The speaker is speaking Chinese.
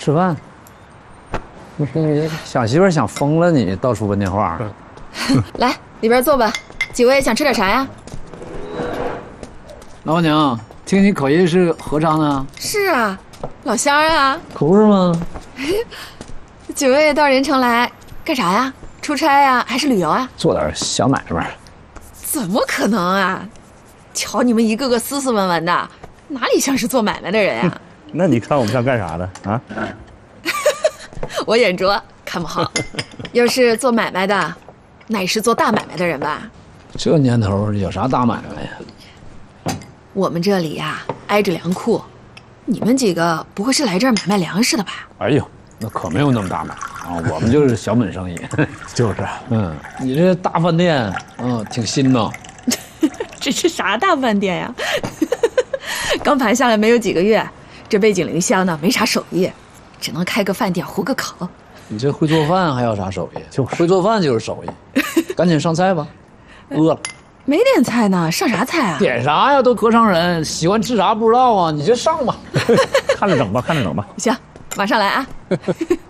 吃饭。你想媳妇想疯了你，到处问电话。 来，里边坐吧。几位想吃点啥呀？ 老板娘，听你口音是合昌的？ 是啊，老乡啊。 可不是吗？ 几位到任城来干啥呀？出差呀，还是旅游啊？ 做点小买卖。 怎么可能啊？瞧你们一个个斯斯文文的，哪里像是做买卖的人呀？ 那你看我们像干啥的啊？ 我眼拙，看不好。要是做买卖的，那也是做大买卖的人吧？ 这年头有啥大买卖呀？ 我们这里呀，挨着粮库，你们几个不会是来这儿买卖粮食的吧？ 哎呦，那可没有那么大买啊，我们就是小本生意。 就是， 你这大饭店，挺新的。 这是啥大饭店呀？刚盘下来没有几个月，这背井离乡的没啥手艺，只能开个饭店糊个口。 你这会做饭还要啥手艺？ 就是会做饭就是手艺。赶紧上菜吧，饿了。 没点菜呢，上啥菜啊？ 点啥呀？都合昌人，喜欢吃啥不知道啊？你就上吧。 看着整吧，看着整吧。 行，马上来啊。